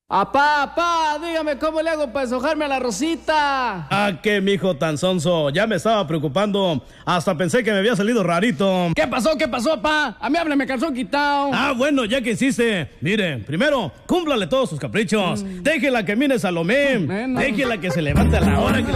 Apá, dígame cómo le hago para deshojarme a la Rosita. Ah, qué mijo tan sonso, ya me estaba preocupando. Hasta pensé que me había salido rarito. ¿Qué pasó, apá? A mí me calzón quitado. Ah, bueno, ya que hiciste. Mire, primero, cúmplale todos sus caprichos. Déjela que mire Salomé. Déjela que se levante a la hora que